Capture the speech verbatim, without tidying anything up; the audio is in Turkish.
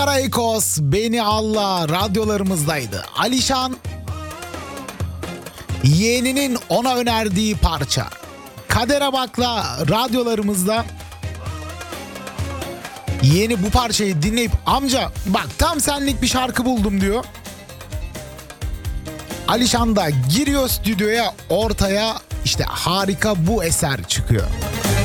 Karayikos, Beni Allah radyolarımızdaydı. Alişan, yeğeninin ona önerdiği parça Kadere Bak'la radyolarımızda. Yeğeni bu parçayı dinleyip amca bak tam senlik bir şarkı buldum diyor. Alişan da giriyor stüdyoya, ortaya işte harika bu eser çıkıyor.